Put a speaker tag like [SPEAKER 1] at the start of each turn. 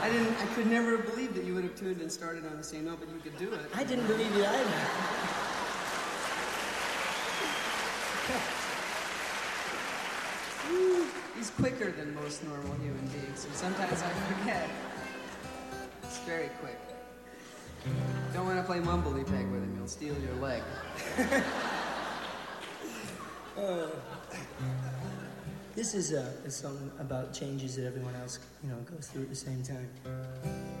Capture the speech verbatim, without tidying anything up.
[SPEAKER 1] I didn't, I could never have believed that you would have tuned and started on the same note, but you could do it.
[SPEAKER 2] I didn't believe it either.
[SPEAKER 1] He's quicker than most normal human beings, and sometimes I forget. It's very quick. Don't want to play Mumbley Peg with him, he'll steal your leg.
[SPEAKER 2] uh, this is a, a song about changes that everyone else, you know, goes through at the same time.